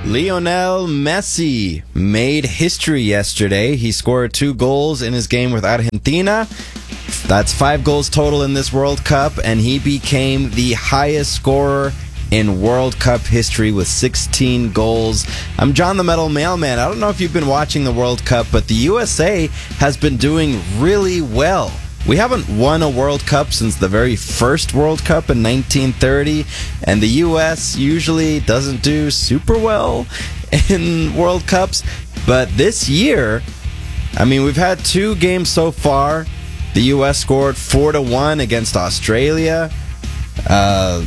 Lionel Messi made history yesterday. He scored 2 goals in his game with Argentina. That's 5 goals total in this World Cup, and he became the highest scorer in World Cup history with 16 goals. I'm John the Metal Mailman. I don't know if you've been watching the World Cup, but the USA has been doing really well. We haven't won a World Cup since the very first World Cup in 1930, and the US usually doesn't do super well in World Cups. But this year, we've had 2 games so far. The US scored 4-1 against Australia, or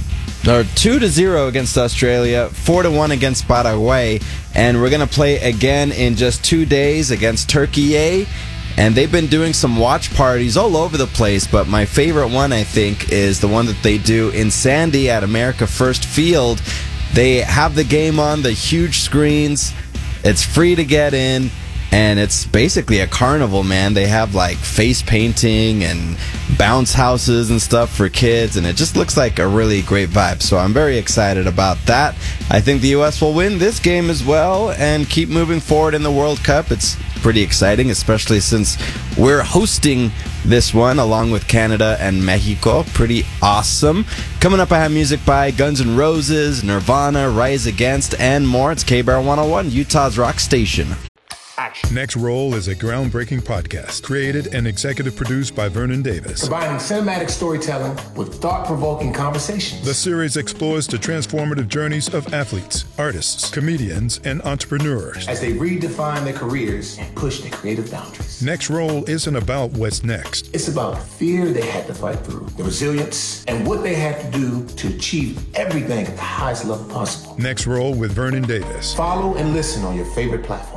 2-0 against Australia, 4-1 against Paraguay, and we're going to play again in just 2 days against Turkey. And they've been doing some watch parties all over the place, but my favorite one, I think, is the one that they do in Sandy at America First Field. They have the game on the huge screens. It's free to get in, and it's basically a carnival, man. They have like face painting and bounce houses and stuff for kids, and it just looks like a really great vibe. So I'm very excited about that. I think the U.S. will win this game as well and keep moving forward in the World Cup. It's pretty exciting, especially since we're hosting this one along with Canada and Mexico. Pretty awesome. Coming up, I have music by Guns N' Roses, Nirvana, Rise Against, and more. It's K-Bar 101, Utah's rock station. Next Roll is a groundbreaking podcast created and executive produced by Vernon Davis. Combining cinematic storytelling with thought-provoking conversations. The series explores the transformative journeys of athletes, artists, comedians, and entrepreneurs as they redefine their careers and push their creative boundaries. Next Roll isn't about what's next. It's about the fear they had to fight through, the resilience, and what they had to do to achieve everything at the highest level possible. Next Roll with Vernon Davis. Follow and listen on your favorite platform.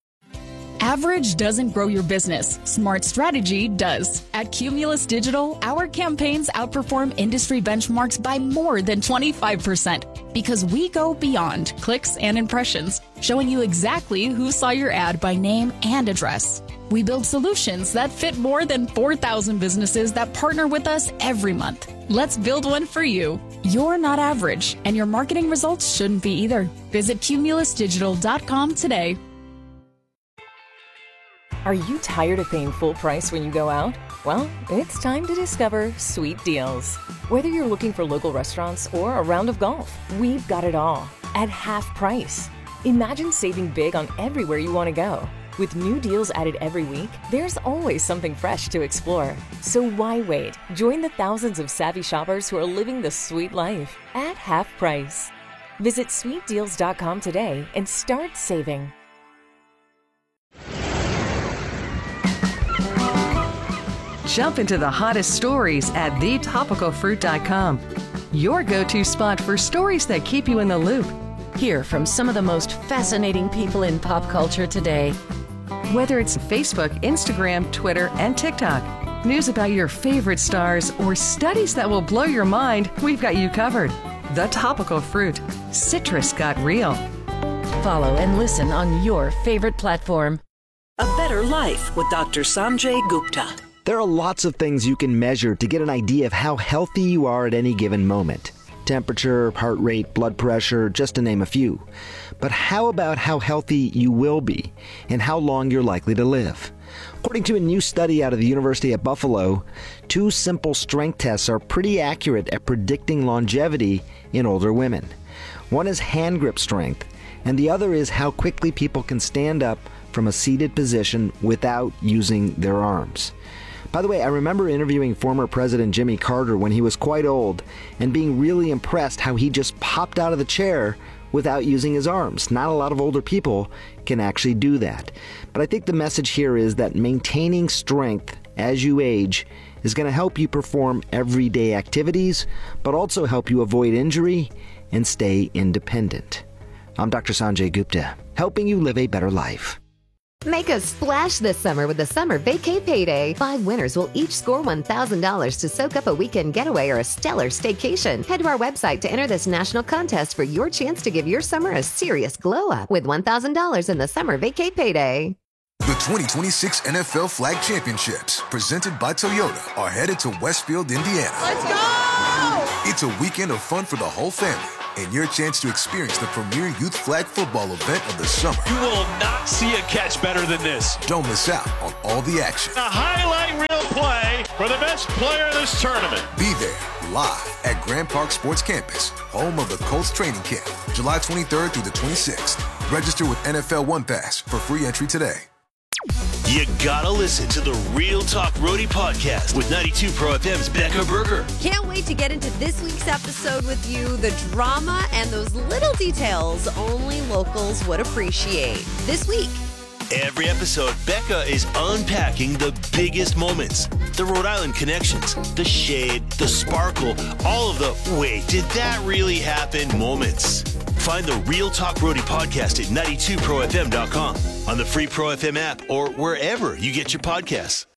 Average doesn't grow your business. Smart strategy does. At Cumulus Digital, our campaigns outperform industry benchmarks by more than 25% because we go beyond clicks and impressions, showing you exactly who saw your ad by name and address. We build solutions that fit more than 4,000 businesses that partner with us every month. Let's build one for you. You're not average, and your marketing results shouldn't be either. Visit cumulusdigital.com today. Are you tired of paying full price when you go out? Well, it's time to discover Sweet Deals. Whether you're looking for local restaurants or a round of golf, we've got it all at half price. Imagine saving big on everywhere you want to go. With new deals added every week, there's always something fresh to explore. So why wait? Join the thousands of savvy shoppers who are living the sweet life at half price. Visit sweetdeals.com today and start saving. Jump into the hottest stories at thetopicalfruit.com. Your go-to spot for stories that keep you in the loop. Hear from some of the most fascinating people in pop culture today. Whether it's Facebook, Instagram, Twitter, and TikTok, news about your favorite stars, or studies that will blow your mind, we've got you covered. The Topical Fruit. Citrus got real. Follow and listen on your favorite platform. A Better Life with Dr. Sanjay Gupta. There are lots of things you can measure to get an idea of how healthy you are at any given moment. Temperature, heart rate, blood pressure, just to name a few. But how about how healthy you will be and how long you're likely to live? According to a new study out of the University of Buffalo, 2 simple strength tests are pretty accurate at predicting longevity in older women. One is hand grip strength, and the other is how quickly people can stand up from a seated position without using their arms. By the way, I remember interviewing former President Jimmy Carter when he was quite old and being really impressed how he just popped out of the chair without using his arms. Not a lot of older people can actually do that. But I think the message here is that maintaining strength as you age is going to help you perform everyday activities, but also help you avoid injury and stay independent. I'm Dr. Sanjay Gupta, helping you live a better life. Make a splash this summer with the Summer Vacay Payday. 5 winners will each score $1,000 to soak up a weekend getaway or a stellar staycation. Head to our website to enter this national contest for your chance to give your summer a serious glow-up with $1,000 in the Summer Vacay Payday. The 2026 NFL Flag Championships, presented by Toyota, are headed to Westfield, Indiana. Let's go! It's a weekend of fun for the whole family. and your chance to experience the premier youth flag football event of the summer. You will not see a catch better than this. Don't miss out on all the action. A highlight reel play for the best player in this tournament. Be there live at Grand Park Sports Campus, home of the Colts training camp, July 23rd through the 26th. Register with NFL One Pass for free entry today. You gotta listen to the Real Talk Roadie podcast with 92 Pro FM's Becca Berger. Can't wait to get into this week's episode with you. The drama and those little details only locals would appreciate. This week. Every episode, Becca is unpacking the biggest moments, the Rhode Island connections, the shade, the sparkle, all of the wait, did that really happen moments. Find the Real Talk Roadie podcast at 92profm.com, on the free Pro FM app, or wherever you get your podcasts.